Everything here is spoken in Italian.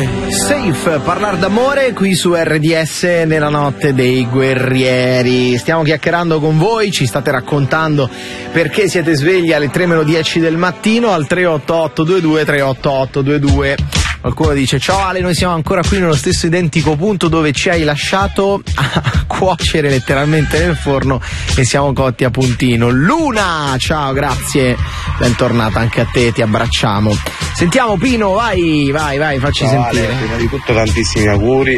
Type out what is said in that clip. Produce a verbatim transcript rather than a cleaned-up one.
Safe, parlare d'amore qui su R D S nella notte dei guerrieri. Stiamo chiacchierando con voi, ci state raccontando perché siete svegli alle tre meno dieci del mattino al tre otto otto due due tre otto otto due due. Qualcuno dice: ciao Ale, noi siamo ancora qui nello stesso identico punto dove ci hai lasciato a cuocere letteralmente nel forno e siamo cotti a puntino. Luna, ciao, grazie, bentornata anche a te, ti abbracciamo. Sentiamo Pino, vai, vai, vai, facci ciao, sentire. Ale, prima di tutto tantissimi auguri